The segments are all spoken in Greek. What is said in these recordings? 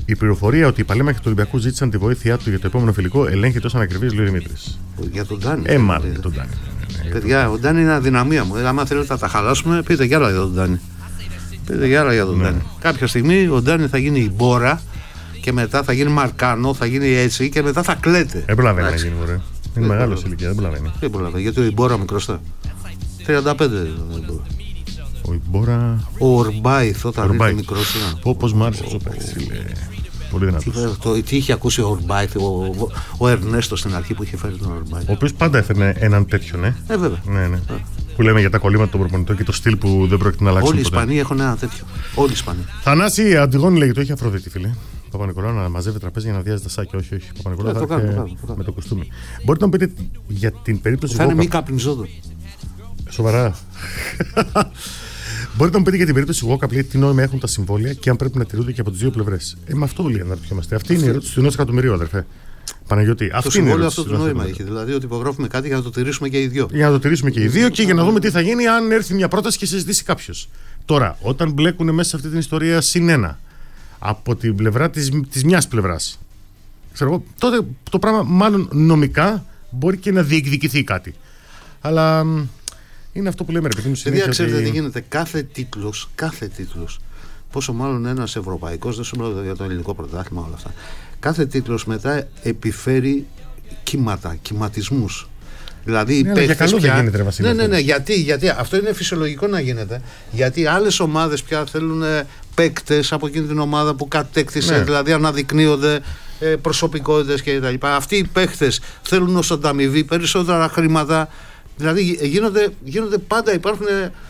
Η πληροφορία ότι οι παλέμαχοι του Ολυμπιακού ζήτησαν τη βοήθειά του για το επόμενο φιλικό ελέγχεται ως ανακριβής, λέει ο Δημήτρης. Για τον Ντάνι. Μάλλον για τον Ντάνι. Παιδιά, ο Ντάνι είναι αδυναμία μου. Άμα θέλετε να τα χαλάσουμε, πείτε κι άλλα για τον Ντάνι. Πείτε κι άλλα για τον Ντάνι. Κάποια στιγμή ο Ντάνι θα γίνει η Μπόρα και μετά θα γίνει Μαρκάνο, θα γίνει έτσι και μετά θα κλαίτε. Δεν προλαβαίνει να γίνει, ωραία. Είναι μεγάλο ηλικία, δεν προλαβαίνει. Δεν προλαβαίνει, γιατί ο Ιμπόρα μικρός. 35. Ο Ιμπόρα. Ο Ορμπάιθ όταν ήταν μικρός. Πώς μ' άρεσε αυτό το παίκτη. Πολύ δυνατός. Τι είχε ακούσει ο Ορμπάιθ, ο Ερνέστο στην αρχή που είχε φέρει τον Ορμπάιθ. Ο οποίος πάντα έφερνε έναν τέτοιον, βέβαια. Ναι. Που λέμε για τα κολλήματα των προπονητών και το στυλ που δεν πρόκειται να αλλάξει. Όλοι οι Ισπανοί έχουν ένα τέτοιο. Όλοι οι Ισπανοί. Θανάση, Αντιγόνη λέγει το έχει Αφροδίτη, φίλε. Παπα-Νικολάου να μαζεύει τραπέζι για να διάζει τα σάκια. Όχι. Παπα-Νικολάου θα έρθει με το κοστούμι. Μπορείτε να μου πείτε για την περίπτωση. Θα είναι μη καπνιζόντων. Σοβαρά. Μπορείτε να μου πείτε για την περίπτωση Walkup, τι νόημα έχουν τα συμβόλαια και αν πρέπει να τηρούνται και από τις δύο πλευρές. Με αυτό όλοι αναρωτιόμαστε. Αυτή είναι η ερώτηση του 1 εκατομμυρίου, αδερφέ. Παναγιώτη, το συμβόλαιο αυτό το νόημα έχει. Δηλαδή ότι υπογράφουμε κάτι για να το τηρήσουμε και οι δύο. Για να το τηρήσουμε και οι δύο και για να δούμε τι θα γίνει αν έρθει μια πρόταση και συζητήσει κάποιος. Τώρα, όταν μπλέκουν μέσα σε αυτή την ιστορία συνένα από την πλευρά της μιας πλευράς, ξέρω εγώ, τότε το πράγμα μάλλον νομικά μπορεί και να διεκδικηθεί κάτι. Αλλά είναι αυτό που λέμε, ρε παιδί μου, συνέχεια. Παιδιά, ξέρετε τι γίνεται. Κάθε τίτλος, πόσο μάλλον ένας ευρωπαϊκός, δεν σου μιλάω για το ελληνικό πρωτάθλημα, όλα αυτά. Κάθε τίτλος μετά επιφέρει κυματισμούς. Δηλαδή οι παίκτες. Για καλό δεν γίνεται, ρε Βασίλη. Ναι. Γιατί αυτό είναι φυσιολογικό να γίνεται. Γιατί άλλες ομάδες πια θέλουν παίκτες από εκείνη την ομάδα που κατέκτησε, δηλαδή αναδεικνύονται προσωπικότητες κτλ. Αυτοί οι παίκτες θέλουν ως ανταμοιβή περισσότερα χρήματα. Δηλαδή γίνονται πάντα, υπάρχουν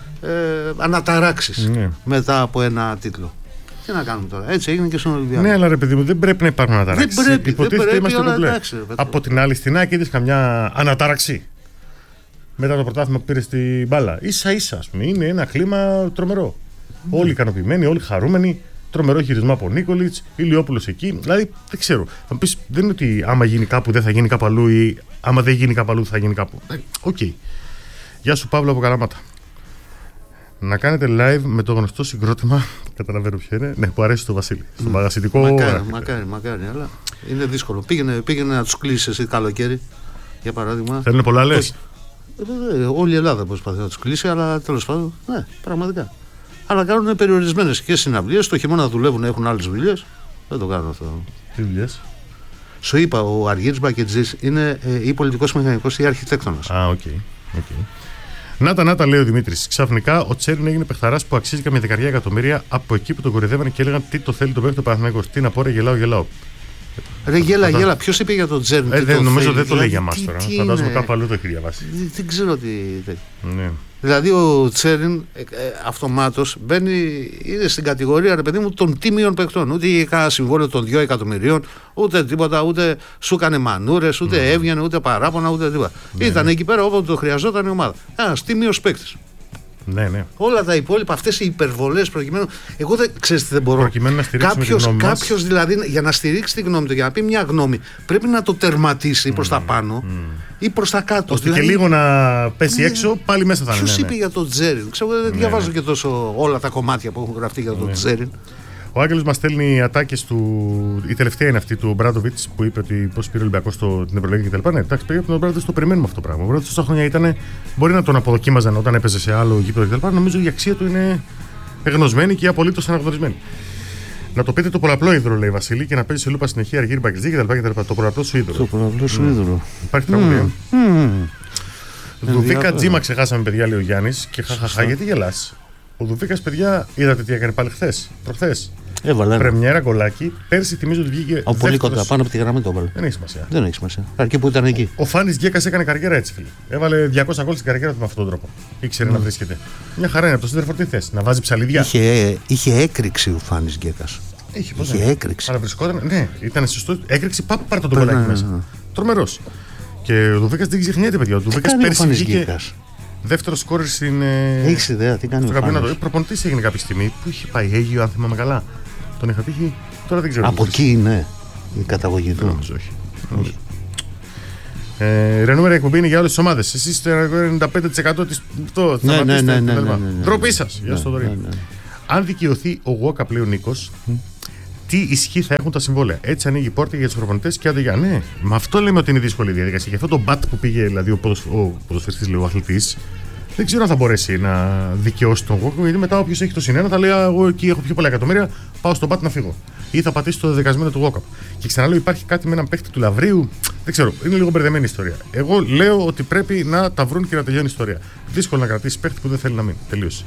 αναταράξεις μετά από ένα τίτλο. Τι να κάνουμε τώρα, έτσι έγινε και στον Ολυμπιακό. Ναι, αλλά ρε παιδί μου, δεν πρέπει να υπάρχουν αναταράξεις. Δεν πρέπει, είμαστε κομπλέ. Από την άλλη, στην ΑΕΚ είδες καμιά ανατάραξη μετά το πρωτάθλημα που πήρε στην μπάλα. Ίσα-ίσα, ας πούμε, είναι ένα κλίμα τρομερό. Όλοι ικανοποιημένοι, όλοι χαρούμενοι. Τρομερό χειρισμό από Νίκολιτς, Ηλιόπουλος εκεί. Δηλαδή, δεν ξέρω. Θα μου πεις, δεν είναι ότι άμα γίνει κάπου δεν θα γίνει κάπου αλλού ή άμα δεν γίνει κάπου αλλού θα γίνει κάπου. Οκ. Γεια σου, Παύλο από Καραμάτα. Να κάνετε live με το γνωστό συγκρότημα. Καταλαβαίνω ποιο είναι. Ναι, που αρέσει στο Βασίλη. Στο μαγασιτικό. Μακάρι, αλλά είναι δύσκολο. Πήγαινε να τους κλείσεις εσύ καλοκαίρι, για παράδειγμα. Θέλουν πολλά λες. Όλη η Ελλάδα προσπαθεί να τους κλείσει, αλλά τέλος πάντων, ναι, πραγματικά. Αλλά κάνουν περιορισμένες και συναυλίες. Το χειμώνα δουλεύουν, έχουν άλλες δουλειές. Δεν το κάνουν αυτό. Τι δουλειές? Σου είπα, ο Αργύρης Μπακετζής είναι ή πολιτικός μηχανικός ή αρχιτέκτονας. Οκ. Να τα λέει ο Δημήτρης. Ξαφνικά ο Τσέριν έγινε παιχταράς που αξίζει καμιά 10 εκατομμύρια από εκεί που τον κορυδεύανε και έλεγαν τι το θέλει το παίχτη του Παναθηναϊκός. Τι να πω, ρε, γελάω. Ρε, γέλα. Ποιος είπε για τον Τσέριν? Νομίζω δεν το λέει για μας τώρα. Φαντάζομαι κάπου αλλού το έχει διαβάσει. Δεν ξέρω τι. Ναι. Δηλαδή ο Τσέριν αυτομάτως είναι στην κατηγορία, ρε παιδί μου, των τίμιων παιχτών. Ούτε είχε κανένα συμβόλαιο των 2 εκατομμυρίων, ούτε τίποτα, ούτε σου έκανε μανούρες, ούτε έβγαινε, ούτε παράπονα, ούτε τίποτα. Ήταν εκεί πέρα όποτε το χρειαζόταν η ομάδα. Ένας τίμιος παίκτης. Ναι. Όλα τα υπόλοιπα, αυτές οι υπερβολές προκειμένου. Εγώ δεν ξέρω τι δεν μπορώ. Προκειμένου να στηρίξουμε τη γνώμη μας. Κάποιος δηλαδή για να στηρίξει τη γνώμη του, για να πει μια γνώμη, πρέπει να το τερματίσει προς τα πάνω ή προς τα κάτω. Ώστε δηλαδή, και λίγο να πέσει έξω, πάλι μέσα θα είναι. Ποιος είπε για τον Τζέριν? Ξέρω, δεν διαβάζω και τόσο όλα τα κομμάτια που έχουν γραφτεί για τον Τζέριν. Ο Άγγελος μας στέλνει ατάκες του. Η τελευταία είναι αυτή του Μπράντοβιτς που είπε ότι πώς πήρε ο Ολυμπιακός την Ευρωλίγα κτλ. Ναι, εντάξει, παιδί, από τον Μπράντοβιτς το περιμένουμε αυτό το πράγμα. Ο Μπράντοβιτς τόσα χρόνια ήταν. Μπορεί να τον αποδοκίμαζαν όταν έπαιζε σε άλλο γήπεδο κτλ. Νομίζω η αξία του είναι εγνωσμένη και απολύτως αναγνωρισμένη. Να το πείτε το πολλαπλό είδωρο, λέει Βασίλη, και να παίζει σε λούπα συνεχεία Αργύρη Μπακετζή κτλ. Το πολλαπλό σου είδωρο. Το πολλαπλό σου είδωρο. Υπάρχει τραγούδια. Δουβίκα Τζίμα ξεχάσαμε, παιδιά, λέει ο Γιάννης, και χαχαχά, γιατί γελάς? Ο Δουβίκας, παιδιά, είδατε τι έκανε πάλι προχθές. Πρεμιέρα γκολάκι. Πέρσι θυμίζω ότι βγήκε. Πολύ κοντά, πάνω από τη γραμμή το έβαλε. Δεν έχει σημασία. Δεν έχει σημασία. Αρκεί που ήταν εκεί. Ο Φάνης Γκέκας έκανε καριέρα έτσι, φίλε. Έβαλε 200 γκολ στην καριέρα του με αυτόν τον τρόπο. Ήξερε να βρίσκεται. Μια χαρά είναι από το σύνδερφο τι θες, να βάζει ψαλίδια. Είχε έκρηξη ο Φάνης Γκέκας. Είχε έκρηξη. Αλλά βρισκόταν, ναι, ήταν σωστό. Έκρηξη, πάρε τον γκολάκι μέσα. Τρομερός. Και ο Δουβίκας δεν ξεχνιέται, παιδιά. Ο Δουβίκας πέρσι βγήκε. Δεύτερο σκόρερ στην. Έχεις ιδέα τι κάνει ο Φάνης? Προπονητής έγινε κάποια στιγμή που είχε πάει Αίγυο, αν θυμάμαι καλά. Τον είχα τύχει. Τώρα δεν ξέρω. Από εκεί είναι η καταγωγή του. Νομίζω όχι. Ρενούμερα εκπομπή είναι για όλες τις ομάδες. Εσείς είστε 95% της. Ναι. Ντροπή σας. Γεια σου, Θοδωρή. Αν δικαιωθεί ο Walkup, λέει ο Νίκος, τι ισχύ θα έχουν τα συμβόλαια. Έτσι ανοίγει η πόρτα για τους προπονητές και άντε για. Ναι, με αυτό λέμε ότι είναι δύσκολη η διαδικασία. Και αυτό το μπατ που πήγε δηλαδή ο ποδοσφαιριστής, λέει, ο αθλητής, δεν ξέρω αν θα μπορέσει να δικαιώσει τον Walkup, γιατί μετά όποιος έχει το συνένα θα λέει: εγώ εκεί έχω πιο πολλά εκατομμύρια, πάω στον μπατ να φύγω. Ή θα πατήσει το δεκασμένο του Walkup. Και ξαναλέω, υπάρχει κάτι με έναν παίκτη του Λαβρίου. Δεν ξέρω, είναι λίγο μπερδεμένη η ιστορία. Εγώ λέω ότι πρέπει να τα βρουν και να τελειώνει η ιστορία. Δύσκολο να κρατήσει παίκτη που δεν θέλει να μείνει. Τελείωσε.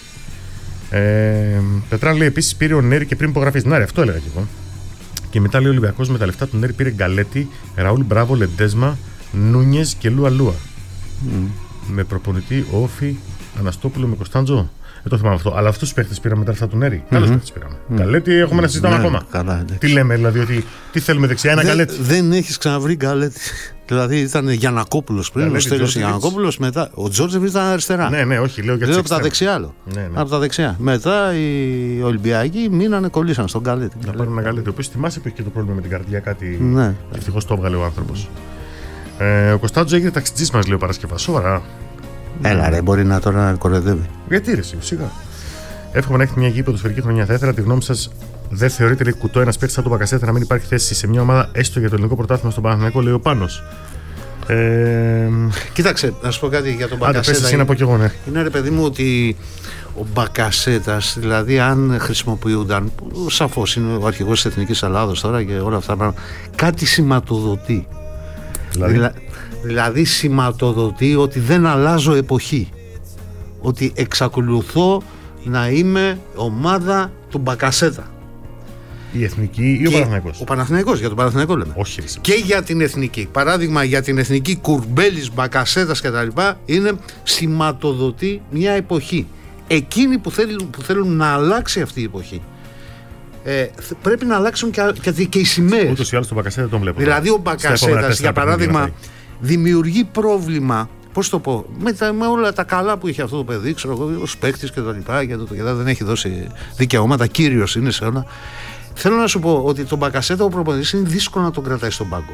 Πετράν λέει επίσης πήρε ο Νέρη και πριν υπογραφήσει. Να, αυτό έλεγα και εγώ. Και μετά λέει ο Ολυμπιακός με τα λεφτά του Νέρη πήρε Γκαλέτη, Ραούλ Μπράβο, Λεντέσμα, Νούνιες και Λούα Λούα. Με προπονητή Όφη, Αναστόπουλο με Κωνσταντζό. Δεν το θυμάμαι αυτό. Αλλά αυτούς τους παίχτες πήραμε μετά λεφτά του Νέρη. Καλώς παίχτες πήραμε. Γκαλέτη έχουμε να συζητάμε ακόμα. Καλά, τι λέμε, δηλαδή, ότι τι θέλουμε δεξιά, ένα Γκαλέτη. Δεν έχεις ξαναβρει Γκαλέτη. Δηλαδή ήταν Γιαννακόπουλος πριν, ο Στέλιος Γιαννακόπουλος, μετά ο Τζόρτζεβιτς ήταν αριστερά. Ναι, όχι, λέω για από τα δεξιά άλλο. Ναι. Από τα δεξιά. Μετά οι Ολυμπιακοί κολλήσαν στον Γκαλέτη. Να πάρουν ένα Γκαλέτη, ο οποίος θυμάσαι που είχε και το πρόβλημα με την καρδιά κάτι. Ναι. Ευτυχώς το έβγαλε ο άνθρωπος. Ο Κωνσταντζο έγινε ταξιτζής μας, λέει ο Παρασκευάς. Σοβαρά. Έλα ρε, μπορεί να τώρα κοροϊδεύει. Γιατί ρε, σιγά. Εύχομαι να έχετε μια υγιή ποδοσφαιρική χρονιά. Θα ήθελα τη γνώμη σας. Δεν θεωρείτε λέει, κουτό ένας παίκτης σαν τον Μπακασέτα να μην υπάρχει θέση σε μια ομάδα έστω για το ελληνικό πρωτάθλημα στον Παναθηναϊκό, λέει ο Πάνος. Κοίταξε, να σου πω κάτι για τον Μπακασέτα. Άντε, πες εσύ να πω κι εγώ, ναι. Είναι ρε παιδί μου ότι ο Μπακασέτας, δηλαδή αν χρησιμοποιούνταν, σαφώς είναι ο αρχηγός της Εθνικής Ελλάδος τώρα και όλα αυτά, κάτι σηματοδοτεί. Δηλαδή σηματοδοτεί ότι δεν αλλάζω εποχή. Ότι εξακολουθώ να είμαι ομάδα του Μπακασέτα. Η Εθνική ή ο Παναθηναϊκός? Ο Παναθηναϊκός, για τον Παναθηναϊκό λέμε. Όχι, και για την Εθνική. Παράδειγμα, για την Εθνική Κουρμπέλης, Μπακασέτας κτλ. Είναι σηματοδοτεί μια εποχή. Εκείνοι που θέλουν να αλλάξει αυτή η εποχή, πρέπει να αλλάξουν και οι σημαίες. Ούτως ή άλλως τον Μπακασέτα τον βλέπω. Δηλαδή ο Μπακασέτας, για παράδειγμα, δημιουργεί πρόβλημα. Πώς το πω, με όλα τα καλά που είχε αυτό το παιδί, ξέρω εγώ, ως παίκτης και τα λοιπά, γιατί δεν έχει δώσει δικαιώματα, κύριος είναι σε όλα. Θέλω να σου πω ότι τον Μπακασέτα ο προπονητής είναι δύσκολο να τον κρατάει στον πάγκο.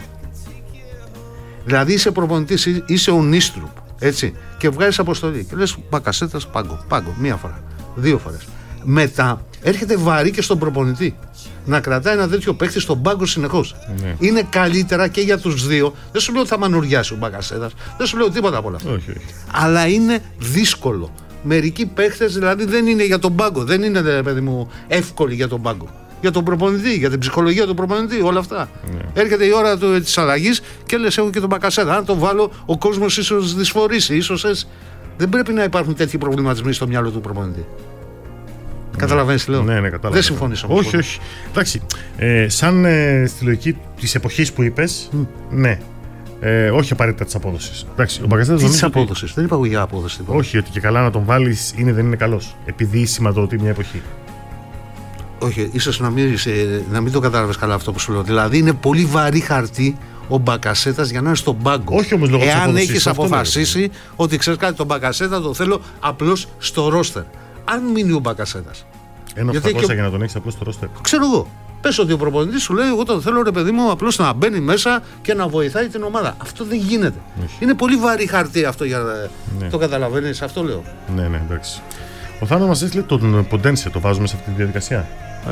Δηλαδή είσαι προπονητής, είσαι ο Νίστρουπ, έτσι, και βγάζεις αποστολή και λες Μπακασέτας πάγκο, μία φορά, δύο φορές. Μετά έρχεται βαρύ και στον προπονητή να κρατάει ένα τέτοιο παίκτη στον πάγκο συνεχώς. Ναι. Είναι καλύτερα και για τους δύο. Δεν σου λέω ότι θα μανουριάσει ο Μπακασέτας, δεν σου λέω τίποτα από όλα αυτά. Όχι. Αλλά είναι δύσκολο. Μερικοί παίκτες δηλαδή δεν είναι για τον πάγκο, δεν είναι παιδί μου εύκολοι για τον πάγκο. Για τον προπονητή, για την ψυχολογία του προπονητή, όλα αυτά. Ναι. Έρχεται η ώρα της αλλαγής και λες: έχω και τον Μπακασέτα. Αν τον βάλω, ο κόσμος ίσως δυσφορήσει. Ίσως δεν πρέπει να υπάρχουν τέτοιοι προβληματισμοί στο μυαλό του προπονητή. Καταλαβαίνεις τι λέω? Ναι, κατάλαβα. Δεν συμφωνήσω. Όχι. Εντάξει. Σαν στη λογική της εποχής που είπες, ναι. Όχι απαραίτητα της απόδοσης. Τι της απόδοσης? Δεν είπα εγώ για απόδοση. Όχι, ότι και καλά να τον βάλεις δεν είναι καλός. Επειδή σηματοδοτεί μια εποχή. Όχι, ίσως να μην το κατάλαβες καλά αυτό που σου λέω. Δηλαδή είναι πολύ βαρύ χαρτί ο Μπακασέτας για να είναι στον πάγκο. Όχι όμως λόγω της απόδοσης. Εάν έχεις αποφασίσει ότι ξέρεις κάτι, τον Μπακασέτα το θέλω απλώς στο ρόστερ. Αν μείνει ο Μπακασέτας. 1.800 για να τον έχεις απλώς στο ρόστερ. Ξέρω εγώ. Πες ότι ο προπονητής σου λέει: εγώ τον θέλω ρε παιδί μου απλώς να μπαίνει μέσα και να βοηθάει την ομάδα. Αυτό δεν γίνεται. Όχι. Είναι πολύ βαρύ χαρτί αυτό για να το καταλαβαίνεις. Αυτό λέω. Ναι, εντάξει. Ο Θάνος μας έστειλε τον Ποντένσε, το βάζουμε σε αυτή τη διαδικασία.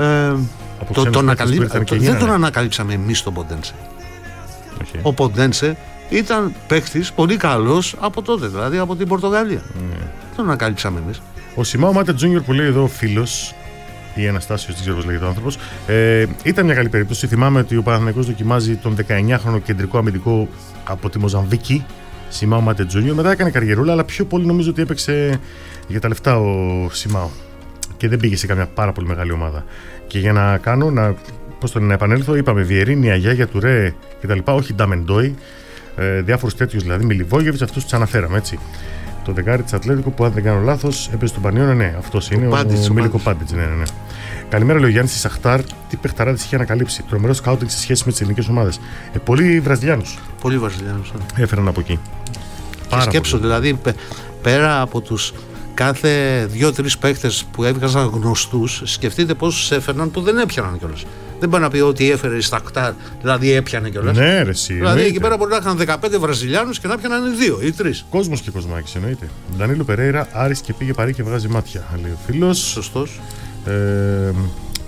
Δεν τον ανακαλύψαμε εμείς τον Ποντένσε. Okay. Ο Ποντένσε ήταν παίχτης πολύ καλός από τότε, δηλαδή από την Πορτογαλία. Τον ανακαλύψαμε εμείς. Ο Σιμάο Μάτε Τζούνιορ που λέει εδώ ο φίλος, ή Αναστάσιος, δεν ξέρω πώς λέγεται ο άνθρωπος, ήταν μια καλή περίπτωση. Θυμάμαι ότι ο Παναθηναϊκός δοκιμάζει τον 19χρονο κεντρικό αμυντικό από τη Μοζαμβίκη, Σιμάο Μάτε Τζούνιορ. Μετά έκανε καριερούλα, αλλά πιο πολύ νομίζω ότι έπαιξε για τα λεφτά ο Σιμάο. Και δεν πήγε σε καμιά πάρα πολύ μεγάλη ομάδα. Και για να κάνω, να επανέλθω, είπαμε Βιερίνη, Αγιάγια, Τουρέ κτλ. Όχι Νταμεντόι, διάφορους τέτοιους δηλαδή, Μιλιβόγεβιτς, αυτούς τους αναφέραμε έτσι. Το δεκάρι της Ατλέτικο που αν δεν κάνω λάθος έπαιζε στον Πανιώνα, ναι, αυτός είναι ο Μίλικο Πάντιτς. Ναι. Καλημέρα, λέει ο Γιάννης στη Σαχτάρ. Τι παιχταράδες είχε ανακαλύψει. Τρομερό σκάουτινγκ σε σχέση με τις ελληνικές ομάδες. Πολλοί Βραζιλιάνους. Πολλοί Βραζιλιάνους. Έφεραν από εκεί. Και σκέψω δηλαδή πέρα από τους κάθε 2-3 παίχτες που έβγαζαν γνωστούς, σκεφτείτε πόσους έφεραν που δεν έπιαναν κιόλας. Δεν πάει να πει ότι έφερε η Στακτάρ, δηλαδή έπιανε κιόλας. Ναι, ρε, εσύ. Δηλαδή εκεί πέρα μπορεί να είχαν 15 Βραζιλιάνους και να πιάναν 2 ή 3. Κόσμος και Κοσμάκης εννοείται. Ντανίλο Περέιρα, Άρης και πήγε Παρί και βγάζει μάτια. Λέει ο φίλος. Σωστός.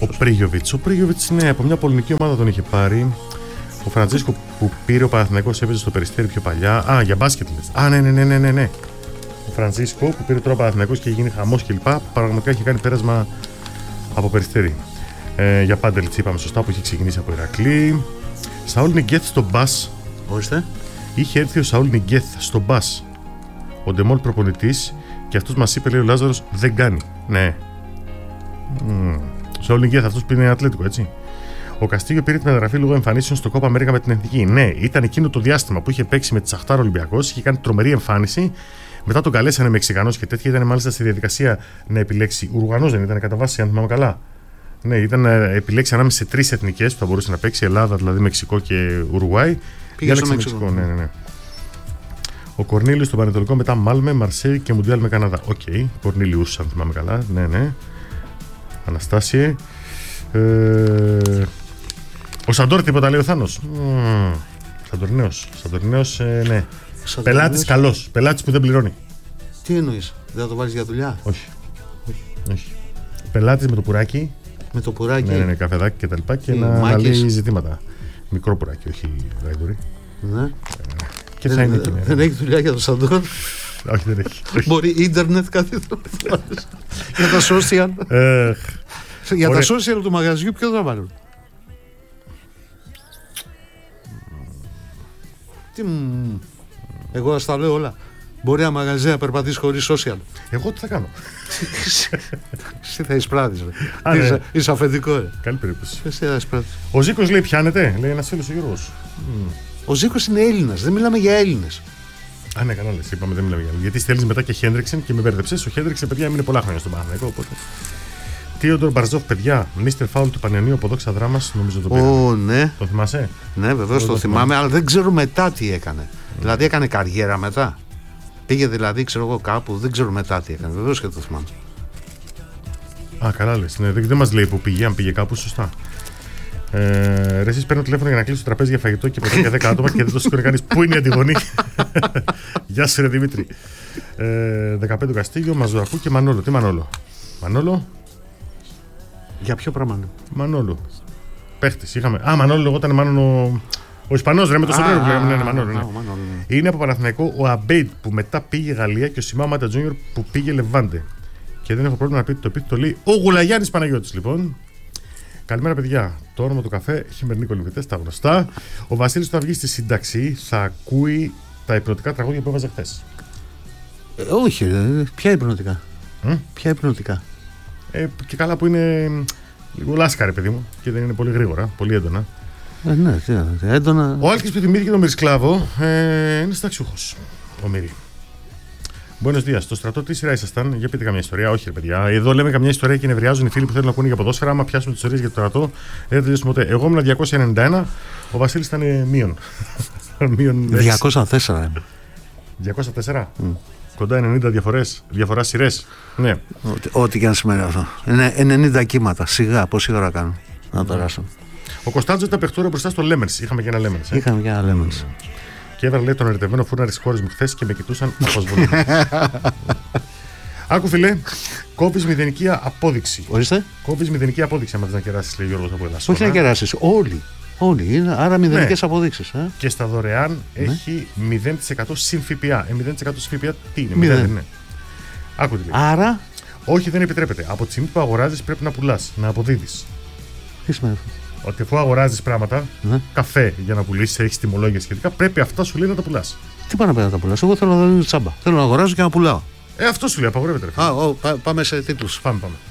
Ο Πρίγιοβιτς, ναι, από μια πολωνική ομάδα τον είχε πάρει. Ο Φραντζίσκο που πήρε ο Παναθηναϊκός έπαιζε στο Περιστέρι πιο παλιά. Α, για μπάσκετ λες. Α, ναι. Ο Φραντζίσκο που πήρε τώρα ο Παναθηναϊκός και γίνει χαμός κλπ. Πραγματικά είχε κάνει πέρασμα από Περιστέρι. Για Πάντελτς είπαμε σωστά που είχε ξεκινήσει από Ηρακλή. Σαούλ Νιγκέθ στο μπας. Ορίστε. Είχε έρθει ο Σαούλ Νιγκέθ στο μπας. Ο Ντεμόλ προπονητής και αυτός μας είπε, λέει ο Λάζαρος, δεν κάνει. Ναι. Ο Σαούλ Νιγκέθ αυτός που είναι ατλέτικο, έτσι. Ο Καστίγιο πήρε τη μεταγραφή λόγω εμφανίσεων στο Κόπα Αμέρικα με την Εθνική. Ναι, ήταν εκείνο το διάστημα που είχε παίξει με τη Σαχτάρ Ολυμπιακός, είχε κάνει τρομερή εμφάνιση. Μετά τον καλέσανε Μεξικανός και τέτοια. Ήταν μάλιστα στη διαδικασία να επιλέξει. Ουρουγανός δεν ήταν κατά βάση, αν θυμάμαι καλά. Ναι, ήταν να επιλέξει ανάμεσα σε 3 εθνικές που θα μπορούσε να παίξει. Ελλάδα, δηλαδή Μεξικό και Ουρουγουάη. Πήγε στο Μεξικό. Ναι. Ο Κορνίλιος στον Πανετολικό, μετά Μάλμε, Μαρσέη και Μουντιάλ με Καναδά. Οκ. Κορνίλιους, αν θυμάμαι καλά. Ναι. Αναστάσιε. Ο Σαντόρ, τίποτα λέει ο Θάνος. Σαντορινέος, ναι. Πελάτης καλός. Πελάτης που δεν πληρώνει. Τι εννοείς, δεν θα το βάλεις για δουλειά? Όχι. Πελάτης με το πουράκι. Με το πουράκι. Ναι, καφεδάκι και τα λοιπά και να λέει ζητήματα. Μικρό πουράκι, όχι γαϊδουρί. Ναι. Και θα είναι εκεί. Δεν έχει δουλειά για το Σαντόρ. Όχι, δεν έχει. Μπορεί ίντερνετ κάτι για τα social. Για τα social του μαγαζιού ποιο θα βάλουν? Εγώ θα τα λέω όλα. Μπορεί ένα μαγαζί να περπατήσει χωρίς social. Εγώ τι θα κάνω? Εσύ θα εισπράττεις. Είσαι αφεντικό. Καλή περίπτωση. Εσύ θα εισπράττεις. Ο Ζήκος λέει πιάνετε, λέει ένας φίλος ο Γιώργος. Ο Ζήκος είναι Έλληνας, δεν μιλάμε για Έλληνες. Α, ναι, καλά λες, είπαμε δεν μιλάμε για Έλληνες. Γιατί στέλνεις μετά και Χέντριξεν και με μπέρδεψες. Ο Χέντριξεν, παιδιά, έμεινε πολλά χρόνια στον Παναθηναϊκό. Οπότε. Τίοντορ Μπαρζόφ, παιδιά, Μίστερ Φάουλ του Πανιωνίου από δόξα δράμας, νομίζω το πήρε. Ναι. Το θυμάσαι? Ναι, βεβαίως το θυμάμαι, αλλά δεν ξέρω μετά τι έκανε. Δηλαδή έκανε καριέρα μετά. Πήγε δηλαδή, ξέρω εγώ κάπου, δεν ξέρω μετά τι έκανε. Βεβαίως και το θυμάμαι. Α, καλά λες. Ναι, δεν μας λέει που πήγε, αν πήγε κάπου, σωστά. Ρε, εσείς παίρνω τηλέφωνο για να κλείσω το τραπέζι για φαγητό και ποτέ για 10 άτομα και δεν το σηκώνει κανείς. Πού είναι η Αντιγονή? Γεια σου, ρε Δημήτρη. 15 Καστίγιο, Μαζουακού και Μανόλο. Τι Μανόλο? Για ποιο πράγμα είναι? Μανόλο. Παίχτης. Είχαμε. Α, Μανόλο, εγώ ήταν μάλλον ο Ισπανός, ρε, με το σοβρέρο που λέγαμε. Ναι, Μανόλο. Ναι. Είναι από Παναθηναϊκό ο Αμπέιτ που μετά πήγε Γαλλία και ο Σιμάο Μάτα Τζούνιορ που πήγε Λεβάντε. Και δεν έχω πρόβλημα να πείτε το επίθετο λέει ο Γουλαγιάννης Παναγιώτης, λοιπόν. Καλημέρα, παιδιά. Το όνομα του καφέ, χειμερινοί κολυμβητές, τα γνωστά. Ο Βασίλης θα βγει στη σύνταξη, θα ακούει τα υπνοτικά τραγούδια που έβαζε χθες. Όχι, ποια υπνοτικά? Ποια υπνοτικά? Και καλά που είναι λίγο λάσκαρε, παιδί μου, και δεν είναι πολύ γρήγορα, πολύ έντονα. Ναι, έντονα. Ο Άλκης που θυμήθηκε τον Μυρισκλάβο είναι συνταξιούχος. Ο Μύρη. Buenos días. Στο στρατό τι σειρά ήσασταν? Για πείτε καμιά ιστορία. Όχι, ρε παιδιά. Εδώ λέμε καμιά ιστορία και νευριάζουν οι φίλοι που θέλουν να ακούνε για ποδόσφαιρα. Άμα πιάσουμε τις ιστορίες για το στρατό, δεν θα τελειώσουμε ποτέ. Εγώ ήμουν 291, ο Βασίλης ήταν μείον. 204. 204. Κοντά 90 διαφορά σειρές. Ναι. Ό,τι και αν σημαίνει αυτό. Είναι 90 κύματα. Σιγά, πόση ώρα κάνουν να περάσουν. Ο Κωνσταντζο ήταν παιχτούρα μπροστά στο Λέμερς. Είχαμε και ένα Λέμερς. Και έβαλε, λέει, τον ερωτευμένο φούρναρη στις χώρες μου χθες και με κοιτούσαν αποσβολωμένοι. Άκου, φιλέ, κόβεις μηδενική απόδειξη. Ορίστε. Κόβεις μηδενική απόδειξη άμα θες να κεράσεις, λέει Γιώργος από Ελλάς. Όχι να κεράσεις, όλοι είναι, άρα μηδενικές αποδείξεις. Και στα δωρεάν έχει 0% συν ΦΠΑ. 0% συν ΦΠΑ τι είναι? 0. Ναι. Άκου τι λέει. Άρα. Όχι, δεν επιτρέπεται. Από τη στιγμή που αγοράζεις πρέπει να πουλάς, να αποδίδεις. Τι σημαίνει αυτό? Ότι αφού αγοράζεις πράγματα, καφέ για να πουλήσεις, έχεις τιμολόγια σχετικά, πρέπει αυτά σου λέει να τα πουλάς. Τι πάνε να τα πουλάς? Εγώ θέλω να δίνω τσάμπα. Θέλω να αγοράζω και να πουλάω. Αυτό σου λέει, απαγορεύεται. Πάμε σε τίτλους. Πάμε.